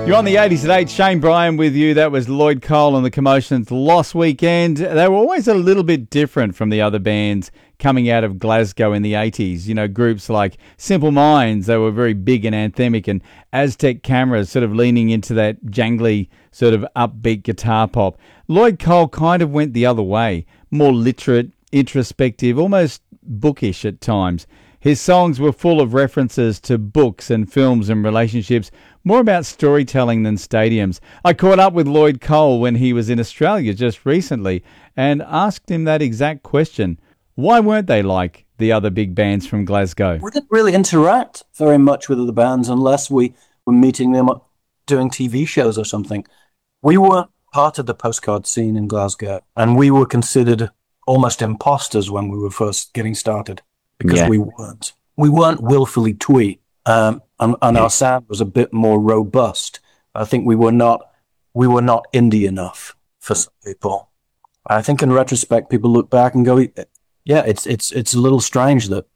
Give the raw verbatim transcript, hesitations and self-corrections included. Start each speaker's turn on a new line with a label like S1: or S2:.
S1: You're on the eighties at eight. Shane Bryan with you. That was Lloyd Cole and the Commotions' Lost Weekend. They were always a little bit different from the other bands coming out of Glasgow in the eighties. You know, groups like Simple Minds, they were very big and anthemic, and Aztec Cameras sort of leaning into that jangly sort of upbeat guitar pop. Lloyd Cole kind of went the other way, more literate, introspective, almost bookish at times. His songs were full of references to books and films and relationships, more about storytelling than stadiums. I caught up with Lloyd Cole when he was in Australia just recently and asked him that exact question. Why weren't they like the other big bands from Glasgow?
S2: We didn't really interact very much with other bands unless we were meeting them up doing T V shows or something. We were part of the postcard scene in Glasgow, and we were considered almost imposters when we were first getting started. Because yeah. we weren't. We weren't willfully twee, um, and, and yeah. our sound was a bit more robust. I think we were not we were not indie enough for some people. I think in retrospect, people look back and go, "Yeah, it's it's it's a little strange that